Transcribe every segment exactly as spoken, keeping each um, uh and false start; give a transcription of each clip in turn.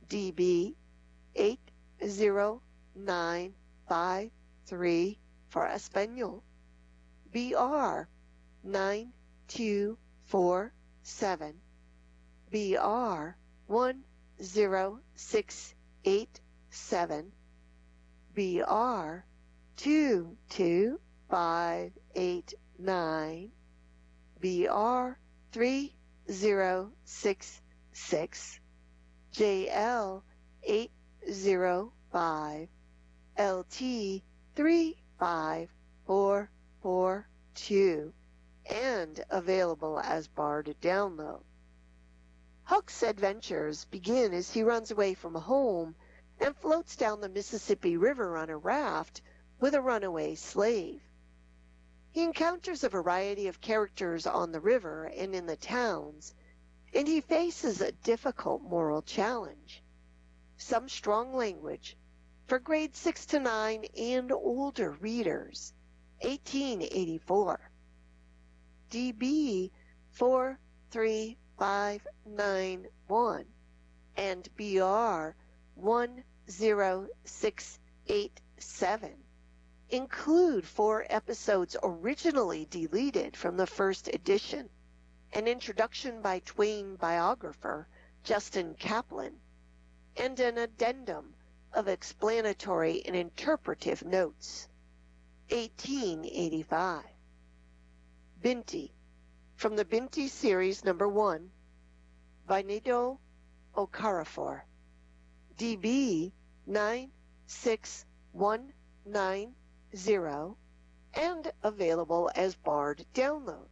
D B eight zero nine five three for Espanol, B R nine two four seven, B R one zero six eight seven, B R two two five eight nine, B R three zero six six, J L eight zero five, L T three five four four two, and available as bar to download. Huck's adventures begin as he runs away from home and floats down the Mississippi River on a raft with a runaway slave. He encounters a variety of characters on the river and in the towns, and he faces a difficult moral challenge. Some strong language for grade six to nine and older readers, eighteen eighty-four. D B four three five nine one and B R one zero six eight seven include four episodes originally deleted from the first edition, an introduction by Twain biographer Justin Kaplan, and an addendum of explanatory and interpretive notes. eighteen eighty-five. Binti, from the Binti series number one, Vinido Okorafor, D B nine six one nine zero, and available as barred download.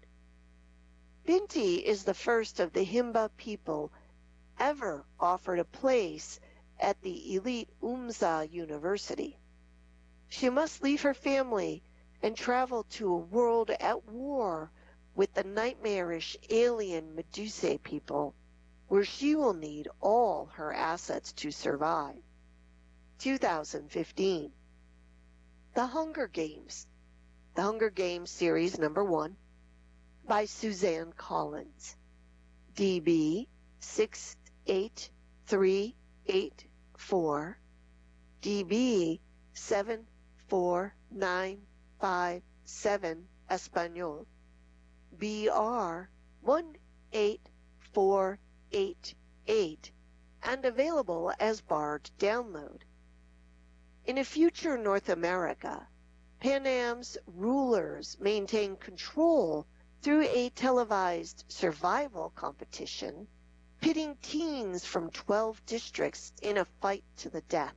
Binti is the first of the Himba people ever offered a place at the elite Umza University. She must leave her family and travel to a world at war with the nightmarish alien Medusa people, where she will need all her assets to survive. two thousand fifteen. The Hunger Games. The Hunger Games series number one by Suzanne Collins. D B six eight three eight four, D B seven four nine five seven Espanol, B R one eight four eight eight, and available as barred download. In a future North America, Pan Am's rulers maintain control through a televised survival competition, pitting teens from twelve districts in a fight to the death.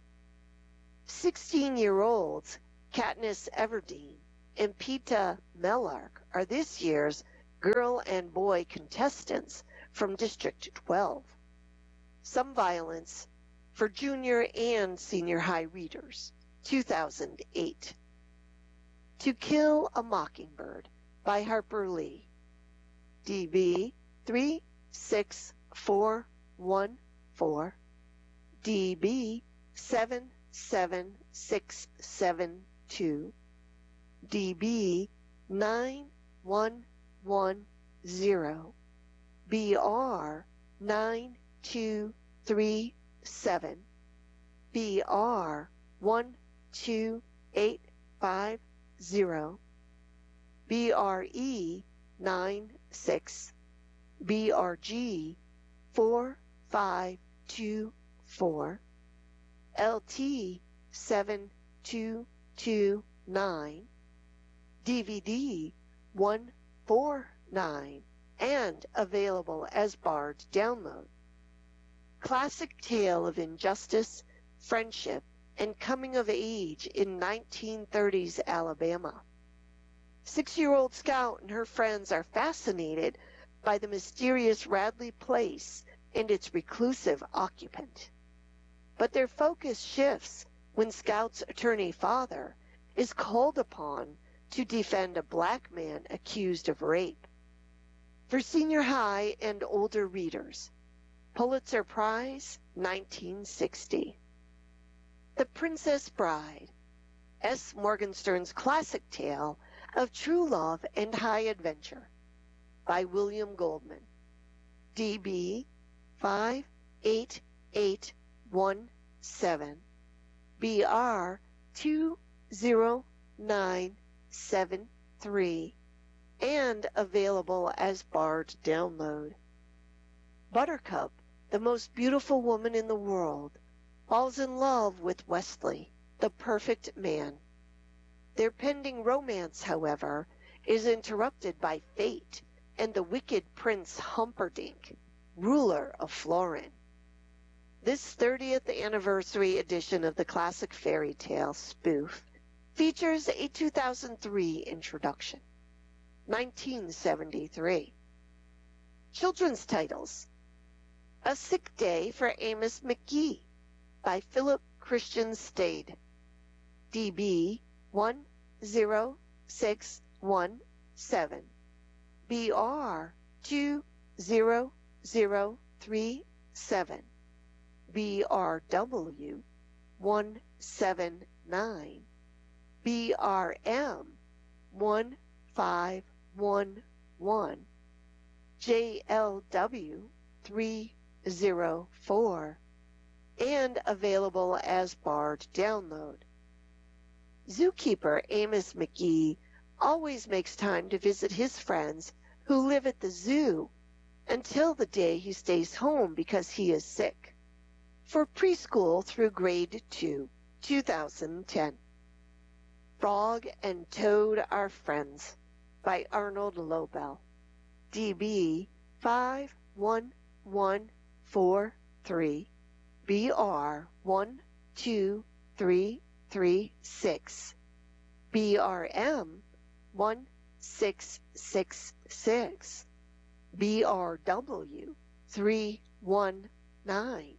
sixteen-year-olds Katniss Everdeen and Peta Mellark are this year's girl and boy contestants from District twelve. Some violence for junior and senior high readers, two thousand eight. To Kill a Mockingbird by Harper Lee, D B three six four one four, D B seven seven six seven two, D B nine one one zero, B R nine two three seven, B R one two eight five zero, B R E nine six, B R G four five two four, L T seven two two nine, D V D one four nine, and available as barred download. Classic tale of injustice, friendship, and coming of age in nineteen thirties Alabama. Six-year-old Scout and her friends are fascinated by the mysterious Radley Place and its reclusive occupant. But their focus shifts when Scout's attorney father is called upon to defend a black man accused of rape. For senior high and older readers, Pulitzer Prize, nineteen sixty. The Princess Bride, S. Morgenstern's classic tale of true love and high adventure, by William Goldman, D B five eight eight one seven, B R two zero nine seven three, and available as barred download. Buttercup, the most beautiful woman in the world, falls in love with Wesley, the perfect man. Their pending romance, however, is interrupted by fate and the wicked Prince Humperdinck, ruler of Florin. This thirtieth anniversary edition of the classic fairy tale spoof features a two thousand three introduction. nineteen seventy-three. Children's titles: A Sick Day for Amos McGee by Philip Christian Stade, D B one zero six one seven, B R two zero zero three seven, B R W one seven nine, B R M one five one one, J L W three zero four, and available as barred download. Zookeeper Amos McGee always makes time to visit his friends who live at the zoo until the day he stays home because he is sick. For preschool through grade two, two thousand ten. Frog and Toad Are Friends by Arnold Lobel, D B five one one four three, B R one two three three six, B R M one six six six, B R W three one nine,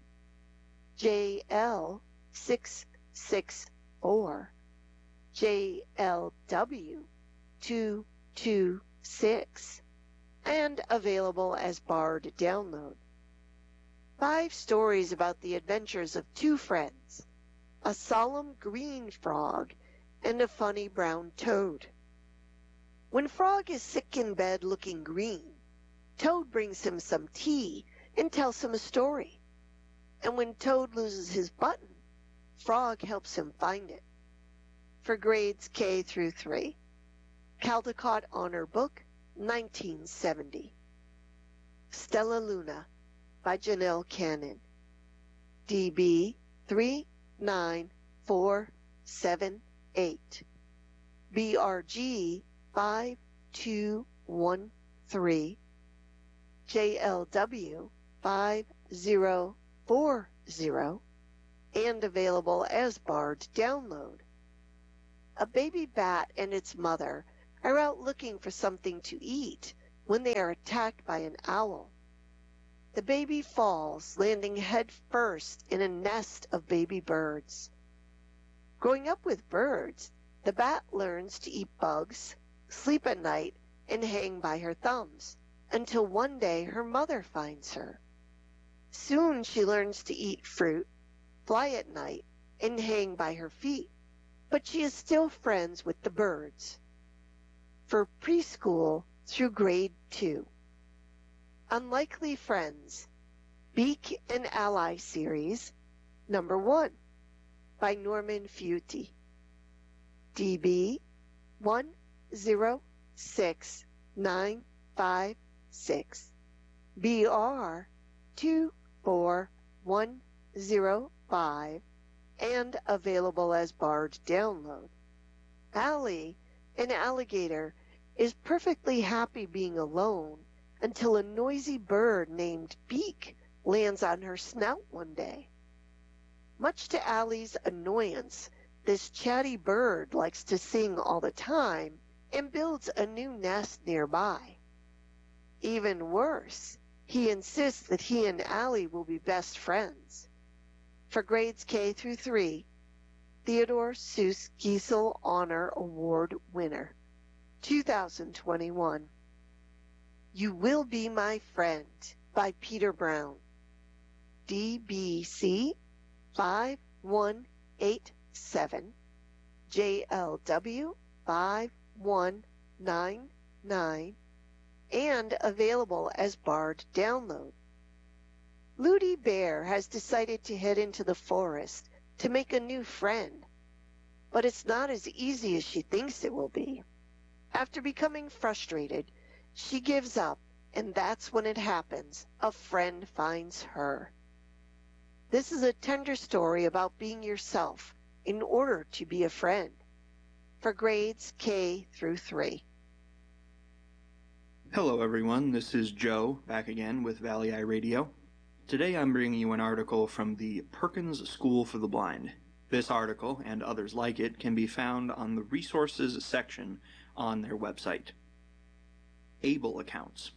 J L six six four, J L W two two six, and available as barred download. Five stories about the adventures of two friends, a solemn green frog and a funny brown toad. When Frog is sick in bed looking green, Toad brings him some tea and tells him a story. And when Toad loses his button, Frog helps him find it. For grades K through three. Caldecott Honor Book, nineteen seventy. Stella Luna by Janelle Cannon, D B three nine four seven eight, B R G five two one three, J L W five zero four zero, and available as barred download. A baby bat and its mother are out looking for something to eat when they are attacked by an owl. The baby falls, landing head first in a nest of baby birds. Growing up with birds, the bat learns to eat bugs, sleep at night, and hang by her thumbs, until one day her mother finds her. Soon she learns to eat fruit, fly at night, and hang by her feet, but she is still friends with the birds. For preschool through grade two. Unlikely Friends, Beak and Ally Series, number one, by Norman Futi, D B one zero six nine five six, B R two four one zero five, and available as barred download. Allie, an alligator, is perfectly happy being alone until a noisy bird named Beak lands on her snout one day. Much to Allie's annoyance, this chatty bird likes to sing all the time and builds a new nest nearby. Even worse, he insists that he and Allie will be best friends. For grades K through three, Theodore Seuss Geisel Honor Award winner, two thousand twenty-one. You Will Be My Friend by Peter Brown, D B C five one eight seven, J L W five one nine nine, and available as barred download. Ludi Bear has decided to head into the forest to make a new friend, but it's not as easy as she thinks it will be. After becoming frustrated, she gives up, and that's when it happens. A friend finds her. This is a tender story about being yourself in order to be a friend. For grades K through three. Hello everyone, this is Joe, back again with Valley Eye Radio. Today I'm bringing you an article from the Perkins School for the Blind. This article, and others like it, can be found on the resources section on their website. ABLE accounts.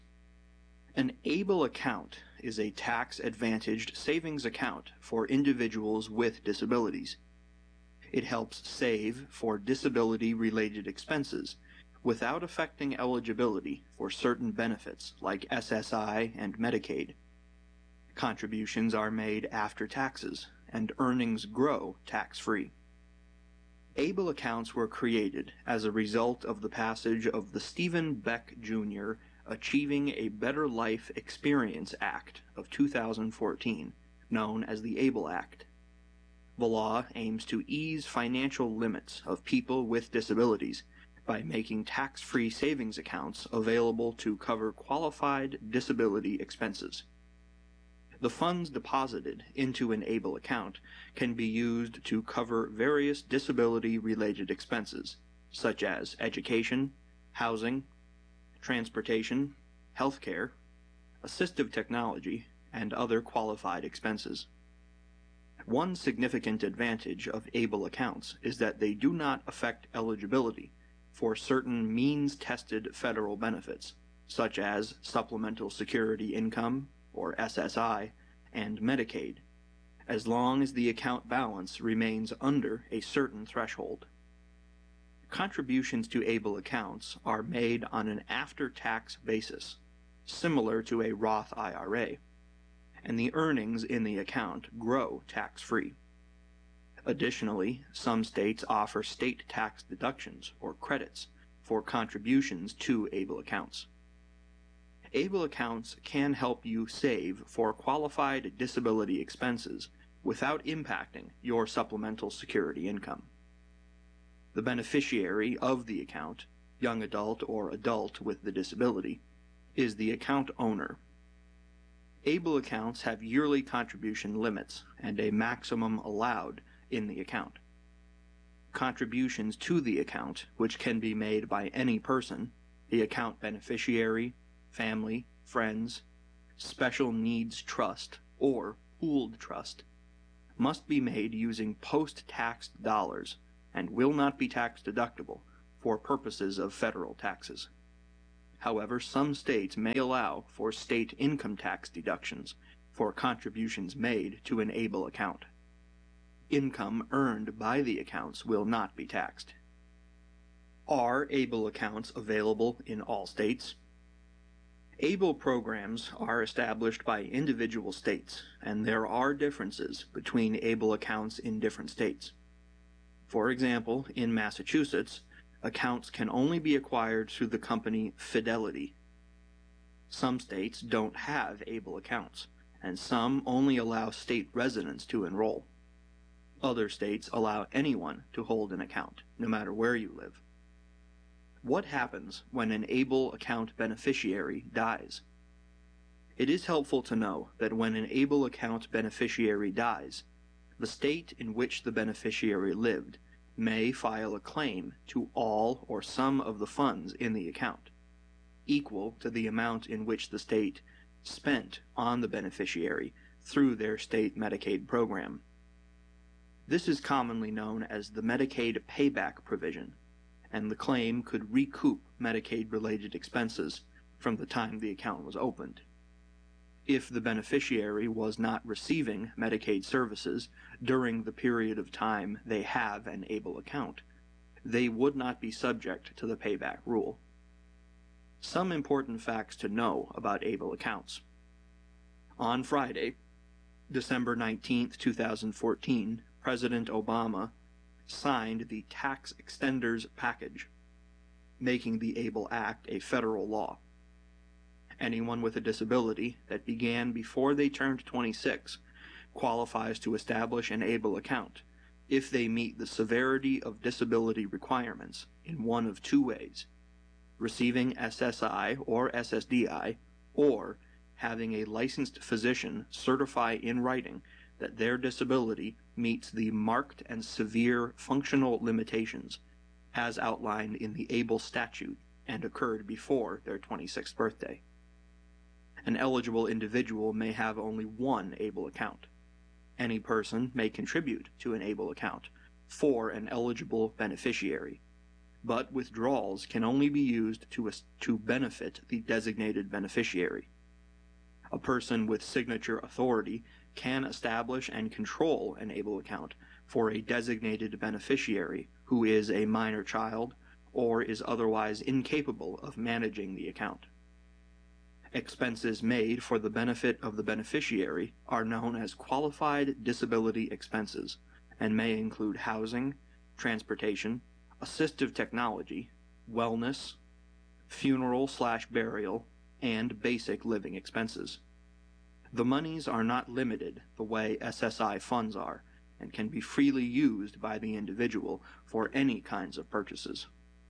An ABLE account is a tax-advantaged savings account for individuals with disabilities. It helps save for disability-related expenses without affecting eligibility for certain benefits like S S I and Medicaid. Contributions are made after taxes, and earnings grow tax-free. ABLE accounts were created as a result of the passage of the Stephen Beck Junior Achieving a Better Life Experience Act of two thousand fourteen, known as the ABLE Act. The law aims to ease financial limits of people with disabilities by making tax-free savings accounts available to cover qualified disability expenses. The funds deposited into an ABLE account can be used to cover various disability-related expenses, such as education, housing, transportation, healthcare, assistive technology, and other qualified expenses. One significant advantage of ABLE accounts is that they do not affect eligibility for certain means-tested federal benefits, such as Supplemental Security Income, or S S I, and Medicaid, as long as the account balance remains under a certain threshold. Contributions to ABLE accounts are made on an after-tax basis, similar to a Roth I R A, and the earnings in the account grow tax-free. Additionally, some states offer state tax deductions or credits for contributions to ABLE accounts. ABLE accounts can help you save for qualified disability expenses without impacting your supplemental security income. The beneficiary of the account, young adult or adult with the disability, is the account owner. ABLE accounts have yearly contribution limits and a maximum allowed in the account. Contributions to the account, which can be made by any person, the account beneficiary, family, friends, special needs trust, or pooled trust, must be made using post-taxed dollars and will not be tax deductible for purposes of federal taxes. However, some states may allow for state income tax deductions for contributions made to an ABLE account. Income earned by the accounts will not be taxed. Are ABLE accounts available in all states? ABLE programs are established by individual states, and there are differences between ABLE accounts in different states. For example, in Massachusetts, accounts can only be acquired through the company Fidelity. Some states don't have ABLE accounts, and some only allow state residents to enroll. Other states allow anyone to hold an account, no matter where you live. What happens when an ABLE account beneficiary dies? It is helpful to know that when an ABLE account beneficiary dies, the state in which the beneficiary lived may file a claim to all or some of the funds in the account, equal to the amount in which the state spent on the beneficiary through their state Medicaid program. This is commonly known as the Medicaid payback provision, and the claim could recoup Medicaid-related expenses from the time the account was opened. If the beneficiary was not receiving Medicaid services during the period of time they have an ABLE account, they would not be subject to the payback rule. Some important facts to know about ABLE accounts. On Friday, December nineteenth, two thousand fourteen, President Obama signed the Tax Extenders Package, making the ABLE Act a federal law. Anyone with a disability that began before they turned twenty-six qualifies to establish an ABLE account if they meet the severity of disability requirements in one of two ways: receiving S S I or S S D I, or having a licensed physician certify in writing that their disability meets the marked and severe functional limitations as outlined in the ABLE statute and occurred before their twenty-sixth birthday. An eligible individual may have only one ABLE account. Any person may contribute to an ABLE account for an eligible beneficiary, but withdrawals can only be used to, to benefit the designated beneficiary. A person with signature authority can establish and control an ABLE account for a designated beneficiary who is a minor child or is otherwise incapable of managing the account. Expenses made for the benefit of the beneficiary are known as qualified disability expenses and may include housing, transportation, assistive technology, wellness, funeral slash burial, and basic living expenses. The monies are not limited the way S S I funds are, and can be freely used by the individual for any kinds of purchases.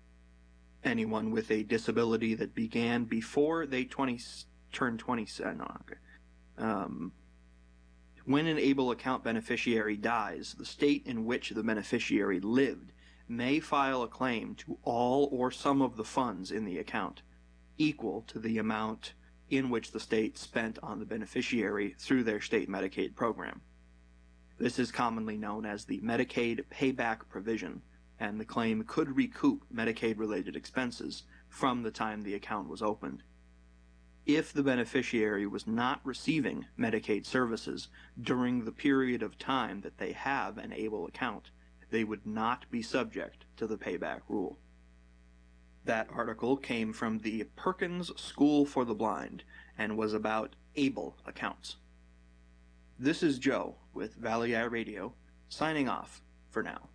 Anyone with a disability that began before they twenty, turned twenty, no, okay. um, when an ABLE account beneficiary dies, the state in which the beneficiary lived may file a claim to all or some of the funds in the account, equal to the amount in which the state spent on the beneficiary through their state Medicaid program. This is commonly known as the Medicaid payback provision, and the claim could recoup Medicaid-related expenses from the time the account was opened. If the beneficiary was not receiving Medicaid services during the period of time that they have an ABLE account, they would not be subject to the payback rule. That article came from the Perkins School for the Blind and was about ABLE accounts. This is Joe with Valley Eye Radio, signing off for now.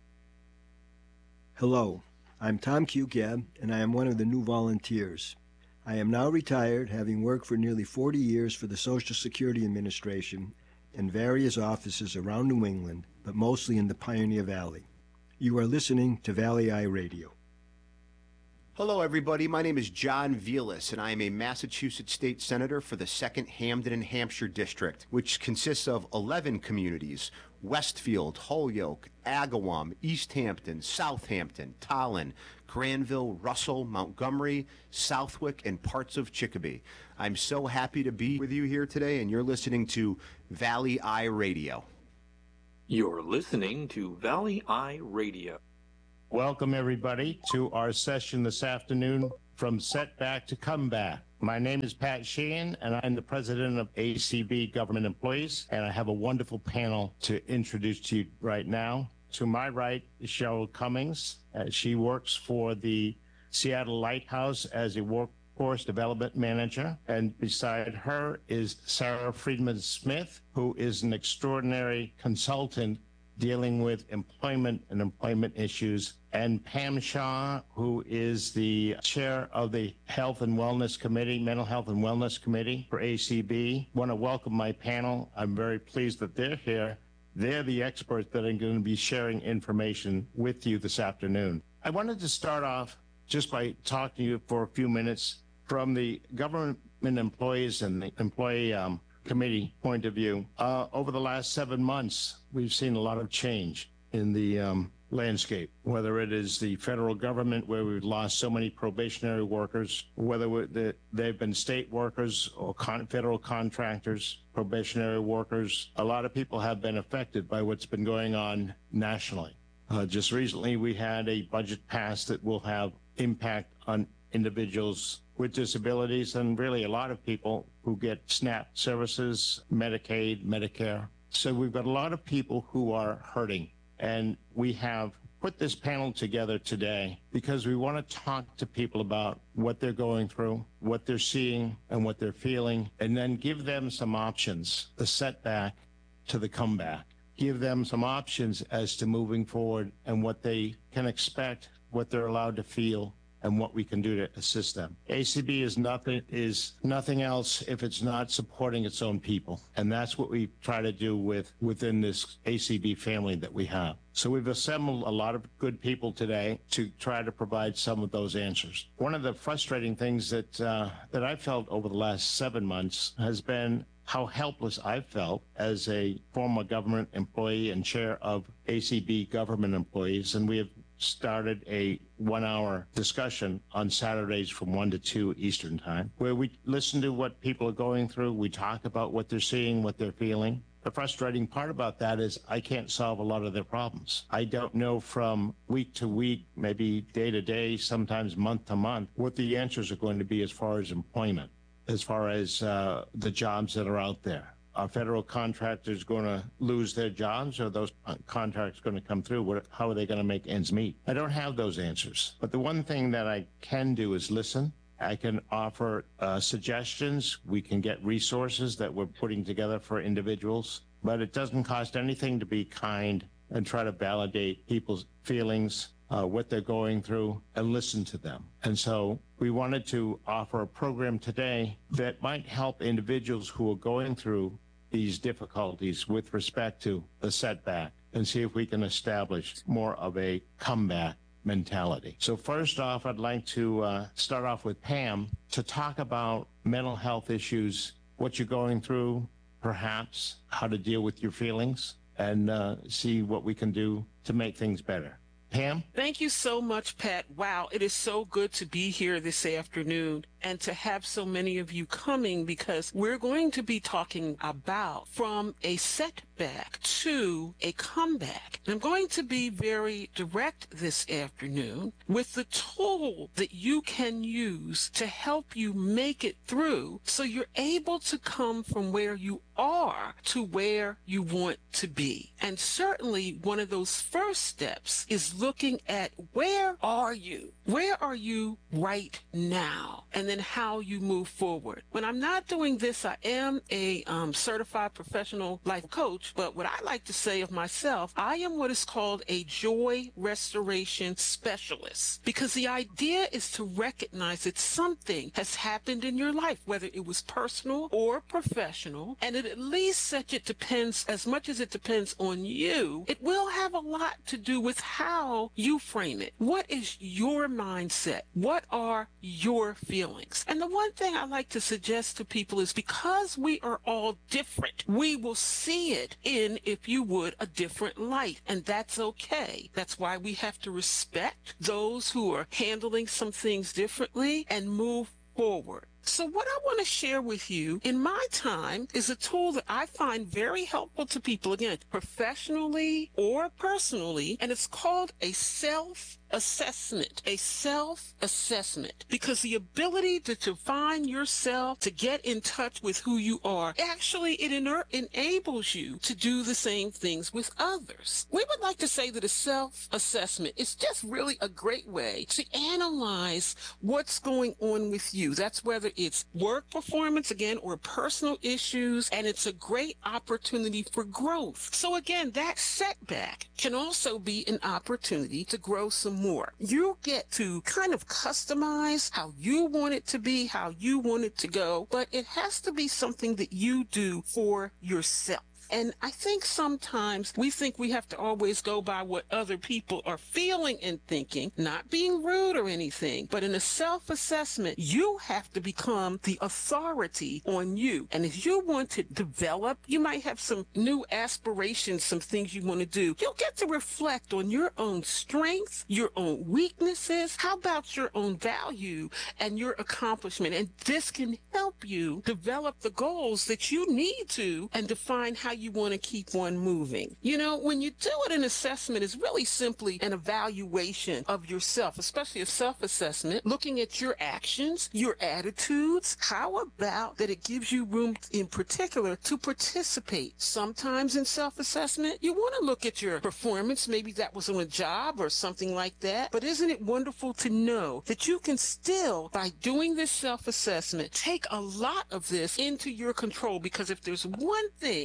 Hello, I'm Tom Cucab, and I am one of the new volunteers. I am now retired, having worked for nearly forty years for the Social Security Administration in various offices around New England, but mostly in the Pioneer Valley. You are listening to Valley Eye Radio. Hello, everybody. My name is John Velas, and I am a Massachusetts State Senator for the second Hampden and Hampshire District, which consists of eleven communities: Westfield, Holyoke, Agawam, East Hampton, Southampton, Tolland, Granville, Russell, Montgomery, Southwick, and parts of Chicopee. I'm so happy to be with you here today, and you're listening to Valley Eye Radio. You're listening to Valley Eye Radio. Welcome, everybody, to our session this afternoon, From Setback to Comeback. My name is Pat Sheehan, and I'm the president of A C B Government Employees, and I have a wonderful panel to introduce to you right now. To my right is Cheryl Cummings. Uh, she works for the Seattle Lighthouse as a workforce development manager, and beside her is Sarah Friedman Smith, who is an extraordinary consultant dealing with employment and employment issues, and Pam Shaw, who is the chair of the Health and Wellness Committee, Mental Health and Wellness Committee for A C B. I want to welcome my panel. I'm very pleased that they're here. They're the experts that are going to be sharing information with you this afternoon. I wanted to start off just by talking to you for a few minutes from the government employees and the employee um, committee point of view. Uh, over the last seven months, we've seen a lot of change in the um, landscape, whether it is the federal government where we've lost so many probationary workers, whether the, they've been state workers or con- federal contractors, probationary workers. A lot of people have been affected by what's been going on nationally. Uh, just recently, we had a budget passed that will have impact on individuals with disabilities and really a lot of people who get SNAP services, Medicaid, Medicare. So we've got a lot of people who are hurting. And we have put this panel together today because we want to talk to people about what they're going through, what they're seeing, and what they're feeling, and then give them some options, the setback to the comeback. Give them some options as to moving forward and what they can expect, what they're allowed to feel, and what we can do to assist them. A C B is nothing is nothing else if it's not supporting its own people, and that's what we try to do with within this A C B family that we have. So we've assembled a lot of good people today to try to provide some of those answers. One of the frustrating things that uh, that I've felt over the last seven months has been how helpless I've felt as a former government employee and chair of A C B government employees, and we have started a one-hour discussion on Saturdays from one to two Eastern Time, where we listen to what people are going through, we talk about what they're seeing, what they're feeling. The frustrating part about that is I can't solve a lot of their problems. I don't know from week to week, maybe day to day, sometimes month to month, what the answers are going to be as far as employment, as far as uh, the jobs that are out there. Are federal contractors going to lose their jobs, or are those contracts going to come through? What, how are they going to make ends meet? I don't have those answers. But the one thing that I can do is listen. I can offer uh, suggestions. We can get resources that we're putting together for individuals. But it doesn't cost anything to be kind and try to validate people's feelings, uh, what they're going through, and listen to them. And so we wanted to offer a program today that might help individuals who are going through these difficulties with respect to the setback, and see if we can establish more of a comeback mentality. So first off, I'd like to uh, start off with Pam to talk about mental health issues, what you're going through, perhaps how to deal with your feelings, and uh, see what we can do to make things better. Pam? Thank you so much, Pat. Wow, it is so good to be here this afternoon and to have so many of you coming, because we're going to be talking about from a setback to a comeback. And I'm going to be very direct this afternoon with the tool that you can use to help you make it through so you're able to come from where you are to where you want to be. And certainly one of those first steps is looking at where are you? Where are you right now? And then how you move forward. When I'm not doing this, I am a um, certified professional life coach, but what I like to say of myself, I am what is called a joy restoration specialist, because the idea is to recognize that something has happened in your life, whether it was personal or professional, and it at least such it depends, as much as it depends on you, it will have a lot to do with how you frame it. What is your mindset? What are your feelings? And the one thing I like to suggest to people is, because we are all different, we will see it in, if you would, a different light. And that's okay. That's why we have to respect those who are handling some things differently and move forward. So what I want to share with you in my time is a tool that I find very helpful to people, again, professionally or personally, and it's called a self assessment, a self-assessment, because the ability to define yourself, to get in touch with who you are, actually it ena- enables you to do the same things with others. We would like to say that a self-assessment is just really a great way to analyze what's going on with you. That's whether it's work performance, again, or personal issues, and it's a great opportunity for growth. So again, that setback can also be an opportunity to grow some more. You get to kind of customize how you want it to be, how you want it to go, but it has to be something that you do for yourself. And I think sometimes we think we have to always go by what other people are feeling and thinking, not being rude or anything, but in a self-assessment, you have to become the authority on you. And if you want to develop, you might have some new aspirations, some things you want to do. You'll get to reflect on your own strengths, your own weaknesses. How about your own value and your accomplishment? And this can help you develop the goals that you need to and define how you want to keep on moving. You know, when you do it, an assessment is really simply an evaluation of yourself, especially a self-assessment, looking at your actions, your attitudes. How about that it gives you room in particular to participate? Sometimes in self-assessment, you want to look at your performance. Maybe that was on a job or something like that. But isn't it wonderful to know that you can still, by doing this self-assessment, take a lot of this into your control? Because if there's one thing that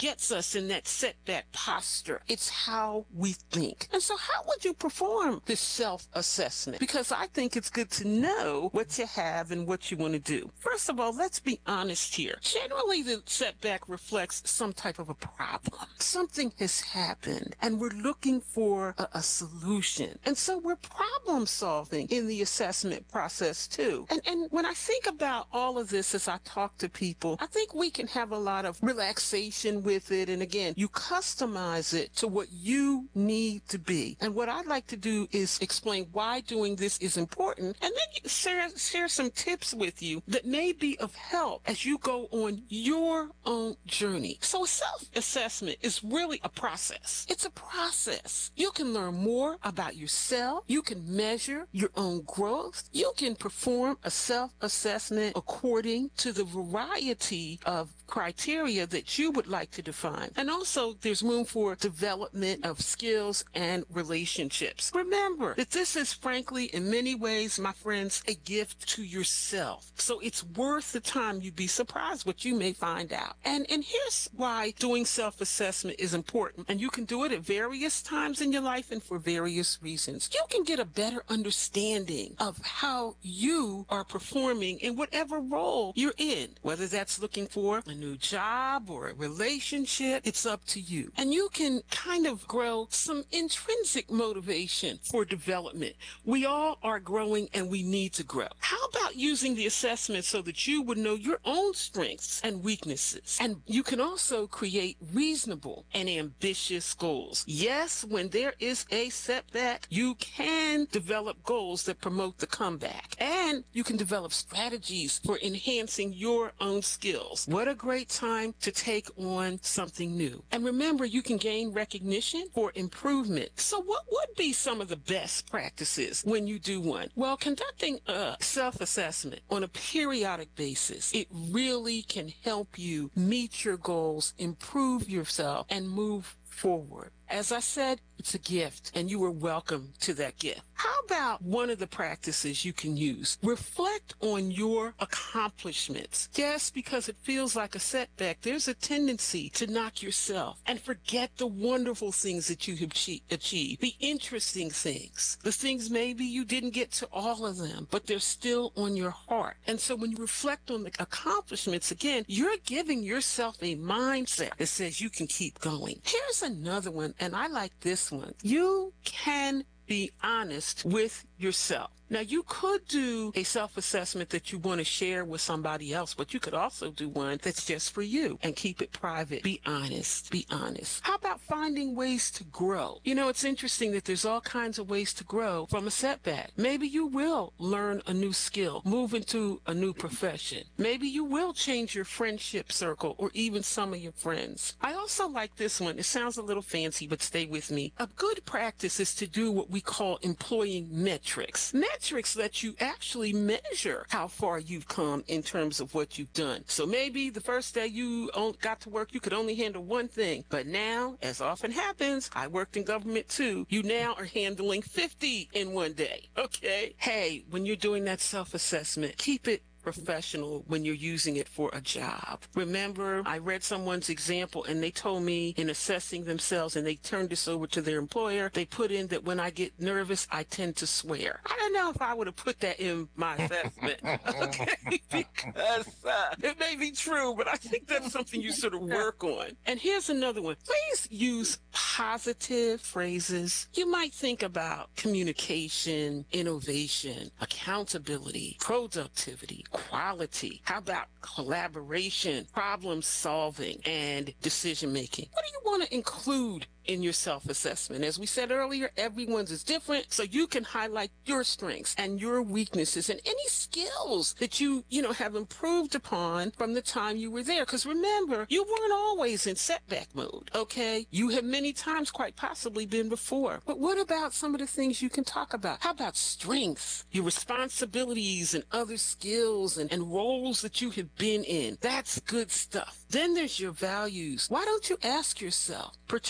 gets us in that setback posture. It's how we think. And so how would you perform this self-assessment? Because I think it's good to know what you have and what you want to do. First of all, let's be honest here. Generally, the setback reflects some type of a problem. Something has happened, and we're looking for a, a solution. And so we're problem solving in the assessment process too. And, and when I think about all of this as I talk to people, I think we can have a lot of relaxation with it. And again, you customize it to what you need to be. And what I'd like to do is explain why doing this is important, and then share, share some tips with you that may be of help as you go on your own journey. So self-assessment is really a process. It's a process. You can learn more about yourself. You can measure your own growth. You can perform a self-assessment according to the variety of criteria that you would like to define. And also, there's room for development of skills and relationships. Remember that this is, frankly, in many ways, my friends, a gift to yourself. So it's worth the time. You'd be surprised what you may find out. And, and here's why doing self-assessment is important. And you can do it at various times in your life and for various reasons. You can get a better understanding of how you are performing in whatever role you're in, whether that's looking for a new job or a relationship. It's up to you. And you can kind of grow some intrinsic motivation for development. We all are growing and we need to grow. How about using the assessment so that you would know your own strengths and weaknesses? And you can also create reasonable and ambitious goals. Yes, when there is a setback, you can develop goals that promote the comeback. And you can develop strategies for enhancing your own skills. What a great time to take on something new. And remember, you can gain recognition for improvement. So what would be some of the best practices when you do one? Well, conducting a self-assessment on a periodic basis, it really can help you meet your goals, improve yourself, and move forward. As I said, it's a gift, and you are welcome to that gift. How about one of the practices you can use? Reflect on your accomplishments. Yes, because it feels like a setback, there's a tendency to knock yourself and forget the wonderful things that you have achieved, the interesting things, the things maybe you didn't get to all of them, but they're still on your heart. And so when you reflect on the accomplishments, again, you're giving yourself a mindset that says you can keep going. Here's another one, and I like this one. You can be honest with yourself. Now, you could do a self-assessment that you want to share with somebody else, but you could also do one that's just for you and keep it private. Be honest. Be honest. How about finding ways to grow? You know, it's interesting that there's all kinds of ways to grow from a setback. Maybe you will learn a new skill, move into a new profession. Maybe you will change your friendship circle or even some of your friends. I also like this one. It sounds a little fancy, but stay with me. A good practice is to do what we call employing metrics. Metrics let you actually measure how far you've come in terms of what you've done. So maybe the first day you got to work, you could only handle one thing. But now, as often happens, I worked in government too, you now are handling fifty in one day. Okay? Hey, when you're doing that self-assessment, keep it professional when you're using it for a job. Remember, I read someone's example and they told me in assessing themselves, and they turned this over to their employer, they put in that when I get nervous, I tend to swear. I don't know if I would have put that in my assessment, okay, because uh, it may be true, but I think that's something you sort of work on. And here's another one. Please use positive phrases. You might think about communication, innovation, accountability, productivity, quality. How about collaboration, problem solving, and decision making? What do you want to include in your self-assessment? As we said earlier, everyone's is different, so you can highlight your strengths and your weaknesses and any skills that you, you know, have improved upon from the time you were there. Because remember, you weren't always in setback mode, okay? You have many times quite possibly been before. But what about some of the things you can talk about? How about strengths, your responsibilities and other skills and, and roles that you have been in? That's good stuff. Then there's your values. Why don't you ask yourself, particularly because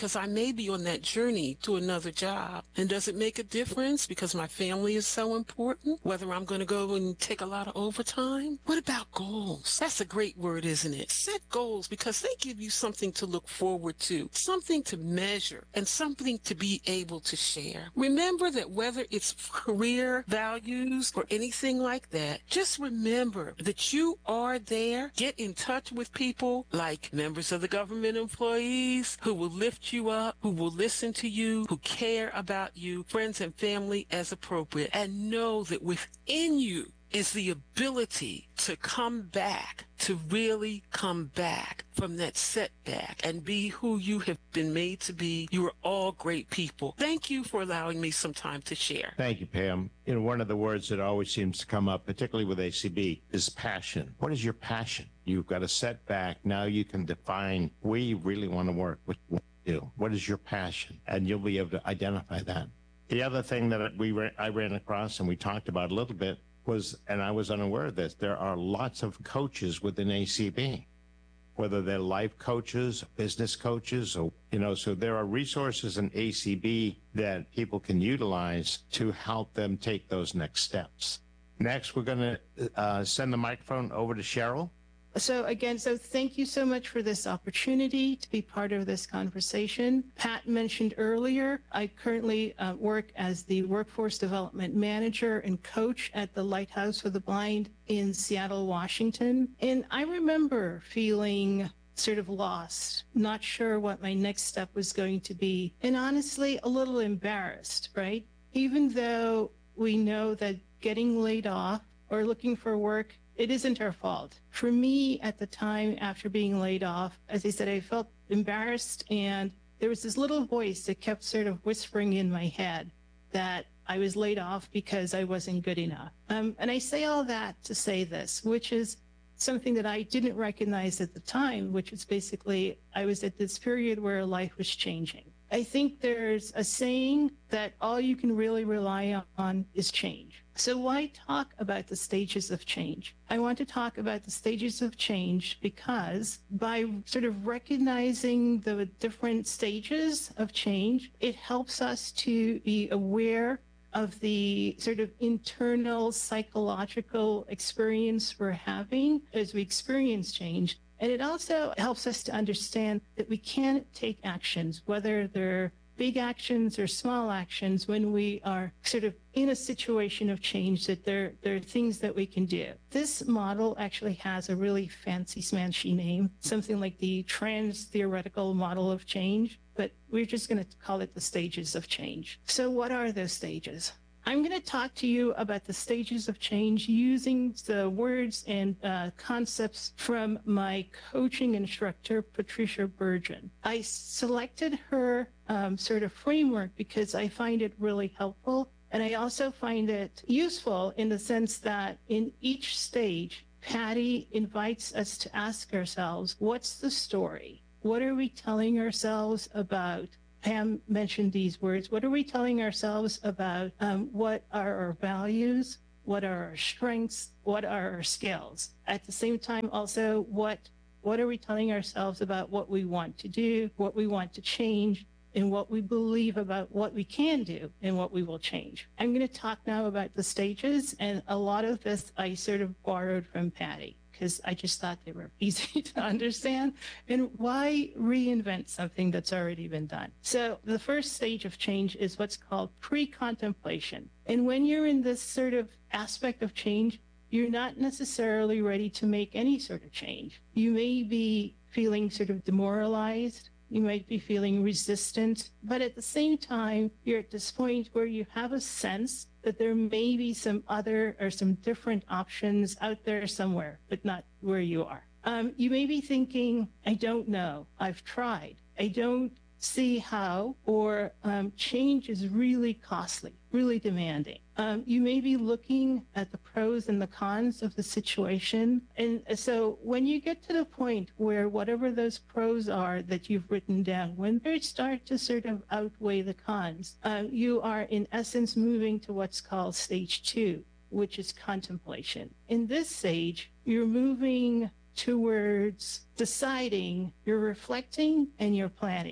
because I may be on that journey to another job. And does it make a difference because my family is so important, whether I'm going to go and take a lot of overtime? What about goals? That's a great word, isn't it? Set goals because they give you something to look forward to, something to measure, and something to be able to share. Remember that whether it's career, values, or anything like that, just remember that you are there. Get in touch with people like members of the government, employees who will lift you up, who will listen to you, who care about you, friends and family as appropriate, and know that within you is the ability to come back, to really come back from that setback and be who you have been made to be. You are all great people. Thank you for allowing me some time to share. Thank you, Pam. You know, one of the words that always seems to come up, particularly with A C B, is passion. What is your passion? You've got a setback. Now you can define where you really want to work, what you want to do. What is your passion? And you'll be able to identify that. The other thing that we ran, I ran across and we talked about a little bit was, and I was unaware of this, there are lots of coaches within A C B, whether they're life coaches, business coaches, or, you know, so there are resources in A C B that people can utilize to help them take those next steps. Next, we're going to uh, send the microphone over to Cheryl. So again, so thank you so much for this opportunity to be part of this conversation. Pat mentioned earlier, I currently uh, work as the Workforce Development Manager and Coach at the Lighthouse for the Blind in Seattle, Washington. And I remember feeling sort of lost, not sure what my next step was going to be, and honestly, a little embarrassed, right? Even though we know that getting laid off or looking for work, it isn't our fault. For me, at the time after being laid off, as I said, I felt embarrassed, and there was this little voice that kept sort of whispering in my head that I was laid off because I wasn't good enough. Um, and I say all that to say this, which is something that I didn't recognize at the time, which was basically I was at this period where life was changing. I think there's a saying that all you can really rely on is change. So why talk about the stages of change? I want to talk about the stages of change because by sort of recognizing the different stages of change, it helps us to be aware of the sort of internal psychological experience we're having as we experience change. And it also helps us to understand that we can take actions, whether they're big actions or small actions, when we are sort of in a situation of change, that there, there are things that we can do. This model actually has a really fancy smanchy name, something like the trans-theoretical model of change, but we're just going to call it the stages of change. So what are those stages? I'm going to talk to you about the stages of change using the words and uh, concepts from my coaching instructor, Patricia Bergen. I selected her um, sort of framework because I find it really helpful. And I also find it useful in the sense that in each stage, Patty invites us to ask ourselves, what's the story? What are we telling ourselves about? Pam mentioned these words. What are we telling ourselves about um, what are our values? What are our strengths? What are our skills? At the same time, also, what what are we telling ourselves about what we want to do, what we want to change, and what we believe about what we can do and what we will change? I'm going to talk now about the stages, and a lot of this I sort of borrowed from Patty, because I just thought they were easy to understand. And why reinvent something that's already been done? So the first stage of change is what's called pre-contemplation. And when you're in this sort of aspect of change, you're not necessarily ready to make any sort of change. You may be feeling sort of demoralized. You might be feeling resistant, but at the same time, you're at this point where you have a sense that there may be some other or some different options out there somewhere, but not where you are. Um, you may be thinking, I don't know, I've tried, I don't see how, or um, change is really costly, really demanding. Um, you may be looking at the pros and the cons of the situation. And so when you get to the point where whatever those pros are that you've written down, when they start to sort of outweigh the cons, uh, you are in essence moving to what's called stage two, which is contemplation. In this stage, you're moving towards deciding, you're reflecting, and you're planning.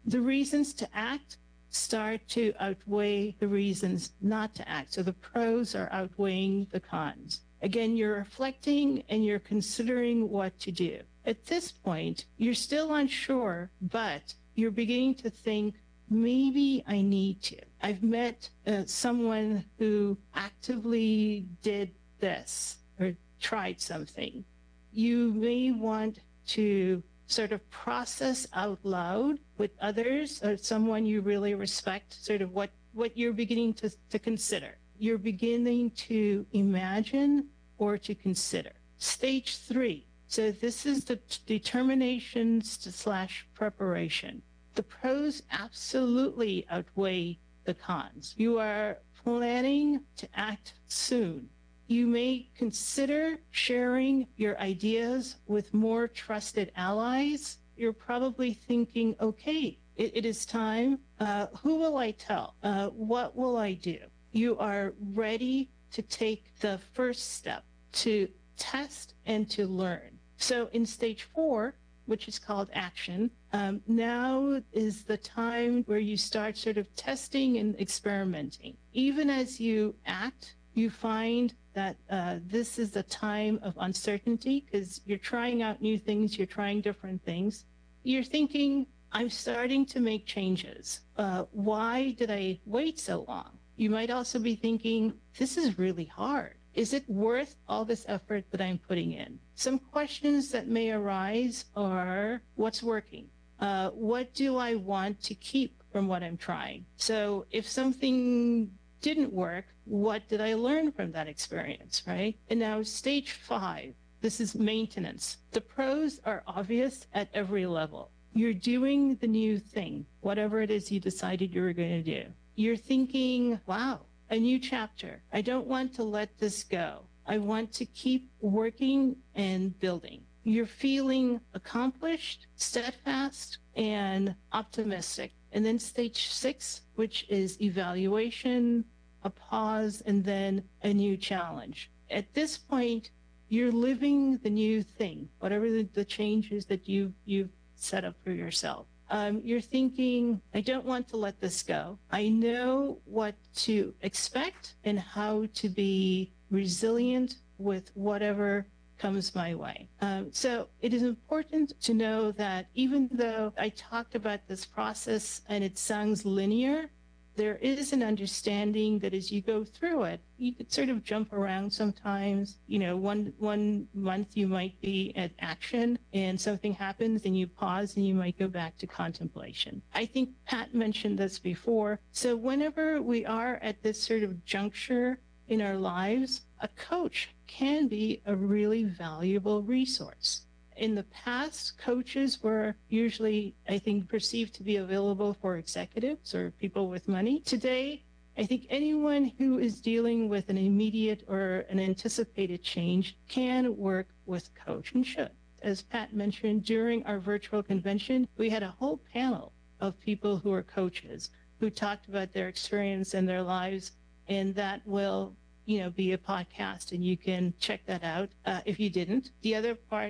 the reasons to act start to outweigh the reasons not to act. So the pros are outweighing the cons. Again, you're reflecting and you're considering what to do. At this point, you're still unsure, but you're beginning to think, maybe I need to. I've met uh, someone who actively did this or tried something. You may want to sort of process out loud with others or someone you really respect, sort of what, what you're beginning to, to consider. You're beginning to imagine or to consider. Stage three. So this is the determination slash preparation. The pros absolutely outweigh the cons. You are planning to act soon. You may consider sharing your ideas with more trusted allies. You're probably thinking, okay, it, it is time. Uh, who will I tell? Uh, what will I do? You are ready to take the first step to test and to learn. So in stage four, which is called action, um, now is the time where you start sort of testing and experimenting. Even as you act, you find that uh, this is a time of uncertainty because you're trying out new things, you're trying different things. You're thinking, I'm starting to make changes. Uh, why did I wait so long? You might also be thinking, this is really hard. Is it worth all this effort that I'm putting in? Some questions that may arise are, what's working? Uh, what do I want to keep from what I'm trying? So if something didn't work, what did I learn from that experience, right? And now stage five, this is maintenance. The pros are obvious at every level. You're doing the new thing, whatever it is you decided you were going to do. You're thinking, wow, a new chapter. I don't want to let this go. I want to keep working and building. You're feeling accomplished, steadfast, and optimistic. And then stage six, which is evaluation, a pause, and then a new challenge. At this point, you're living the new thing, whatever the, the changes that you, you've set up for yourself. Um, you're thinking, I don't want to let this go. I know what to expect and how to be resilient with whatever comes my way. Um, so it is important to know that even though I talked about this process and it sounds linear, there is an understanding that as you go through it, you could sort of jump around sometimes. You know, one one month you might be at action and something happens and you pause and you might go back to contemplation. I think Pat mentioned this before. So whenever we are at this sort of juncture in our lives, a coach can be a really valuable resource. In the past, coaches were usually, I think, perceived to be available for executives or people with money. Today, I think anyone who is dealing with an immediate or an anticipated change can work with a coach and should. As Pat mentioned, during our virtual convention, we had a whole panel of people who are coaches who talked about their experience and their lives, and that will, you know, be a podcast, and you can check that out uh, if you didn't. The other part